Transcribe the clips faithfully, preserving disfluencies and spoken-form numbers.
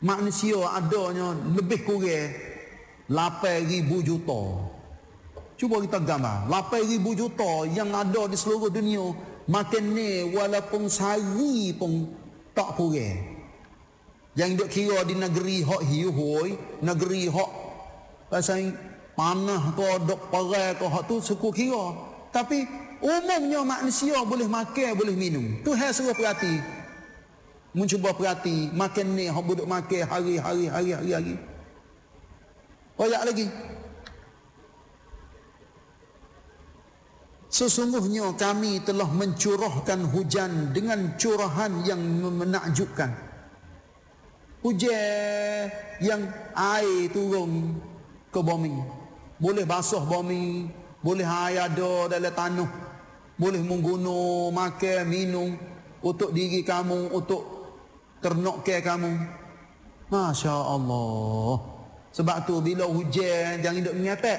manusia adanya lebih kurang lapan ribu juta. Cuba kita gambar lapan ribu juta yang ada di seluruh dunia. Makan ni walaupun sehari pun tak kurang. Yang duk kira di negeri hak hiu hoi, negeri hak pasal panah ke dok perang ke hak tu suku kira. Tapi umumnya manusia boleh makan, boleh minum. Tuhan suruh perhati. Mencuba perhati, makan ni, hak duduk makan hari-hari, hari-hari, hari. Banyak lagi. Sesungguhnya kami telah mencurahkan hujan dengan curahan yang menakjubkan. Hujan yang air turun ke bumi. Boleh basuh bumi, boleh air ada dalam tanah. Boleh mengguna, makan, minum untuk diri kamu, untuk ternak ke kamu. Masya Allah. Sebab tu bila hujan jangan duduk mengatak,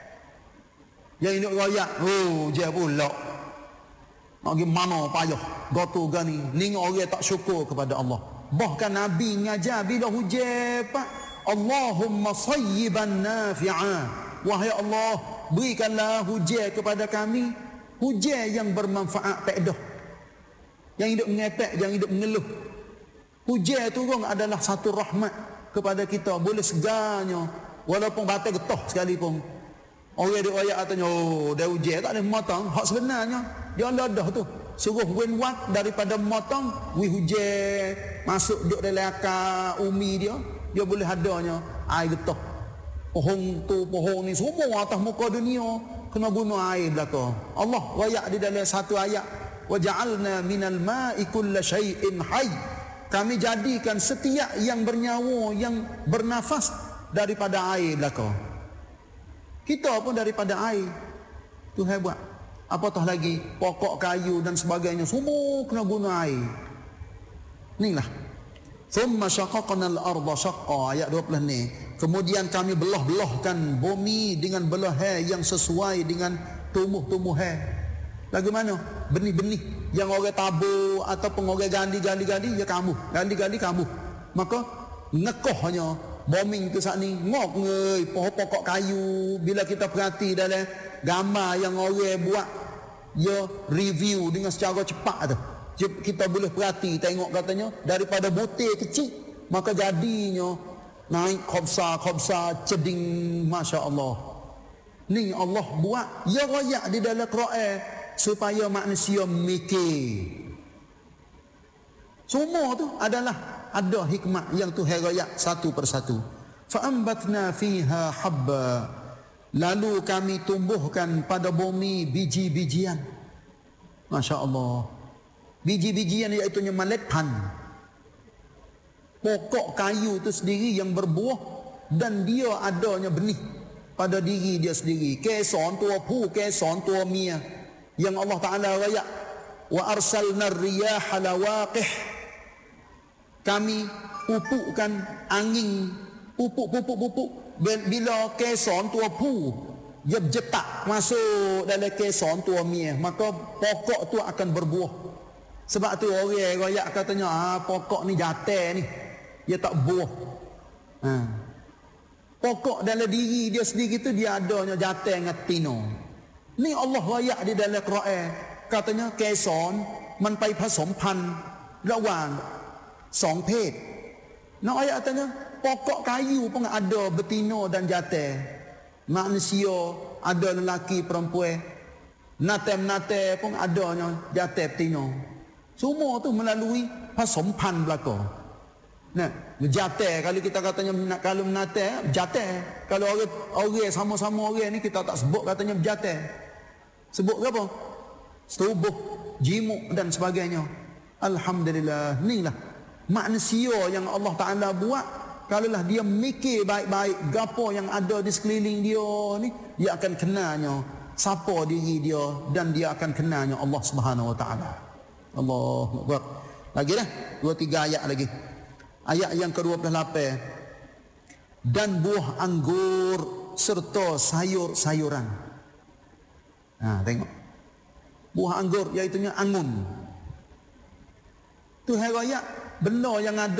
jangan duduk royak. Oh hujan pula nak pergi mana payah gotu gani. Ni orang tak syukur kepada Allah. Bahkan Nabi ngajar bila hujan pak, Allahumma sayyiban nafi'a. Wahai Allah, berikanlah hujan kepada kami, hujan yang bermanfaat, tak dah yang hidup mengatak, yang hidup mengeluh. Hujan turun adalah satu rahmat kepada kita. Boleh segarnya walaupun batal getah sekalipun. Orang dia royak katanya, oh dah hujan tak ada memotong. Hak sebenarnya dia ladah tu suruh win-wat daripada memotong. Wi hujan masuk duduk dalam akar umi dia, dia boleh adanya air getah. Pohon tu, pohon ni semua atas muka dunia kena guna air belaka. Allah royak di dalam satu ayat, wa ja'alna minal ma'i kulla syai'in hayy. Kami jadikan setiap yang bernyawa, yang bernafas daripada air belaka. Kita pun daripada air. Tuhan buat. Apatah lagi pokok kayu dan sebagainya, semua kena guna air. Inilah. Thumma syaqaqna al-ardha syaqqa, ayat dua puluh ni. Kemudian kami belah-belahkan bumi dengan belahan yang sesuai dengan tumbuh-tumbuhan. Bagaimana? Benih-benih yang orang tabur ataupun orang gandi-gandi-gandi, ya kamu gandi-gandi kamu. Maka ngekohnya bombing tu saat ni ngok ngai pokok-pokok kayu. Bila kita perhati dalam gambar yang orang buat, ya review dengan secara cepat tu, kita boleh perhati tengok katanya daripada butir kecil maka jadinya naik khobsa-khobsa ceding. Masya Allah. Ni Allah buat, ya royak di dalam Quran supaya manusia mikir. Semua tu adalah ada hikmah yang Tuhan royak satu persatu. Fa'ambatna fiha habba, lalu kami tumbuhkan pada bumi biji-bijian. Masya Allah. Biji-bijian iaitu maletpan. Pokok kayu itu sendiri yang berbuah dan dia adanya benih pada diri dia sendiri. Keson tua pu, keson tua mia. Yang Allah Ta'ala rayak, wa arsalna riyaha lawaqih. Kami pupukkan angin, pupuk-pupuk-pupuk. Bila keson tua pu, dia jetak masuk dalam keson tua mia, maka pokok tu akan berbuah. Sebab tu orang rayak katanya, ah, pokok ni jatuh ni, dia tak buah. Ha. Pokok dalam diri dia sendiri tu dia adanya jatuh dengan tino. Ni Allah rayak di dalam Quran. Katanya kesonมันไปผสมพันธุ์ระหว่างสองเพศ. Nak ayat katanya pokok kayu pun ada betina dan jantan. Manusia ada lelaki perempuan. Nate-nate pun adanya jantan betina. Semua tu melalui ผสมพันธุ์ belaka. Nah, jantan kalau kita katanya nak kalau menate jantan. Kalau orang orang sama-sama orang ni kita tak sebut katanya jantan. Sebut apa? Setubuh, jimuk dan sebagainya. Alhamdulillah. Inilah manusia yang Allah Ta'ala buat. Kalaulah dia mikir baik-baik gapo yang ada di sekeliling dia ni, dia akan kenalnya siapa diri dia dan dia akan kenalnya Allah Subhanahu Wa Ta'ala. Allahu Akbar. Lagi dah dua tiga ayat lagi. Ayat yang ke dua puluh lapan. Dan buah anggur serta sayur-sayuran. Ha, tengok. Buah anggur iaitu angun. Tu hari raya benda yang ada